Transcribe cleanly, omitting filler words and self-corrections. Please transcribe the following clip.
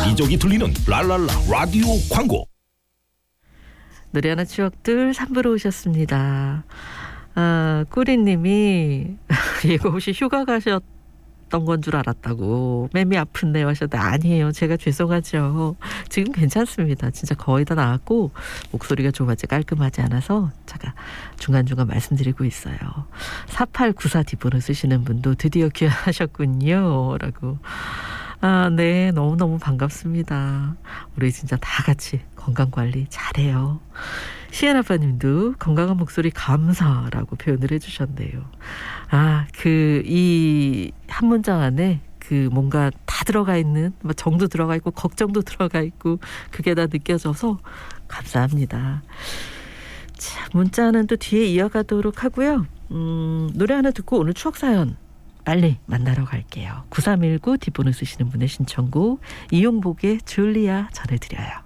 여기저기 들리는 랄랄라 라디오 광고. 노래 하나 추억들 3부로 오셨습니다. 꾸리님이 이거 혹시 휴가 가셨던 건 줄 알았다고 맴이 아픈데요 하셨는데 아니에요. 제가 죄송하죠. 지금 괜찮습니다. 진짜 거의 다 나았고 목소리가 좀 아직 깔끔하지 않아서 제가 중간중간 말씀드리고 있어요. 4894 뒷번호 쓰시는 분도 드디어 귀환하셨군요 라고. 네, 너무너무 반갑습니다. 우리 진짜 다 같이 건강관리 잘해요. 시엔 아빠님도 건강한 목소리 감사라고 표현을 해주셨네요. 이 한 문장 안에 뭔가 다 들어가 있는, 정도 들어가 있고, 걱정도 들어가 있고, 그게 다 느껴져서 감사합니다. 자, 문자는 또 뒤에 이어가도록 하고요. 노래 하나 듣고 오늘 추억사연 빨리 만나러 갈게요. 9319 뒷번호 쓰시는 분의 신청곡 이용복의 줄리아 전해드려요.